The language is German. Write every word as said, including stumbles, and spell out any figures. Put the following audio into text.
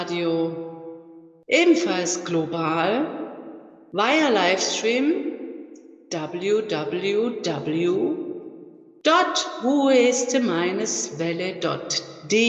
Radio, ebenfalls global, via Livestream w w w punkt whoisthemeineswelle punkt de